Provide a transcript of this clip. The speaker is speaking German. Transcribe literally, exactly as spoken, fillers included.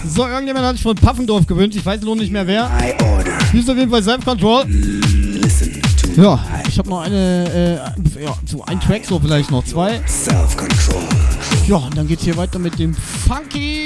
So, irgendjemand hat sich von Paffendorf gewünscht. Ich weiß noch nicht mehr wer. Hier ist auf jeden Fall Self-Control. Ja, ich habe noch eine, äh, ja, so ein Track, so vielleicht noch zwei. Ja, und dann geht's hier weiter mit dem Funky.